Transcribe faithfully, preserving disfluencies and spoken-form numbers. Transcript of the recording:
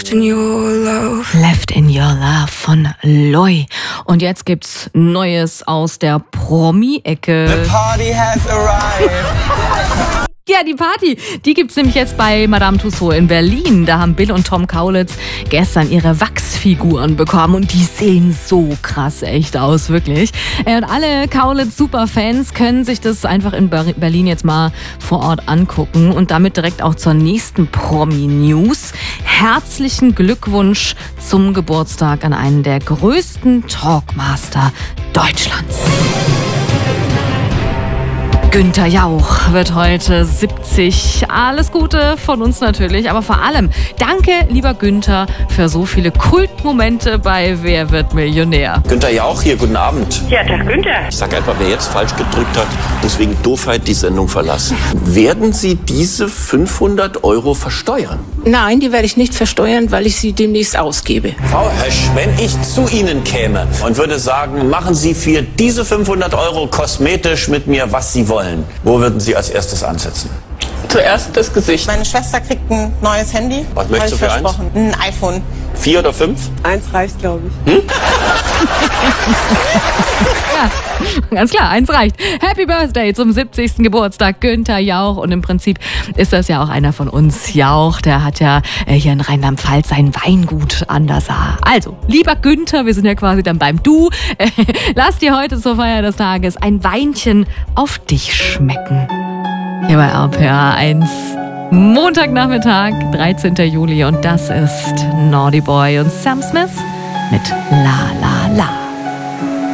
In your love. Left in Your Love von Loi. Und jetzt gibt's Neues aus der Promi-Ecke. The party has arrived. Ja, die Party, die gibt's nämlich jetzt bei Madame Tussauds in Berlin. Da haben Bill und Tom Kaulitz gestern ihre Wachsfiguren bekommen und die sehen so krass echt aus, wirklich. Und alle Kaulitz-Superfans können sich das einfach in Berlin jetzt mal vor Ort angucken und damit direkt auch zur nächsten Promi-News. Herzlichen Glückwunsch zum Geburtstag an einen der größten Talkmaster Deutschlands. Günther Jauch wird heute siebzig. Alles Gute von uns natürlich, aber vor allem danke, lieber Günther, für so viele Kultmomente bei Wer wird Millionär. Günther Jauch hier, guten Abend. Ja, Tag Günther. Ich sag einfach, wer jetzt falsch gedrückt hat, muss wegen Doofheit die Sendung verlassen. Werden Sie diese fünfhundert Euro versteuern? Nein, die werde ich nicht versteuern, weil ich sie demnächst ausgebe. Frau Hösch, wenn ich zu Ihnen käme und würde sagen, machen Sie für diese fünfhundert Euro kosmetisch mit mir, was Sie wollen, wo würden Sie als erstes ansetzen? Zuerst das Gesicht. Meine Schwester kriegt ein neues Handy. Was möchtest du für eins? Ein iPhone. Vier oder fünf? Eins reicht, glaube ich. Hm? Ja, ganz klar, eins reicht. Happy Birthday zum siebzigsten Geburtstag, Günther Jauch. Und im Prinzip ist das ja auch einer von uns. Jauch, der hat ja hier in Rheinland-Pfalz sein Weingut an der Saar. Also, lieber Günther, wir sind ja quasi dann beim Du. Lass dir heute zur Feier des Tages ein Weinchen auf dich schmecken. Hier bei R P R eins. Montagnachmittag, dreizehnten Juli. Und das ist Naughty Boy und Sam Smith mit La La La.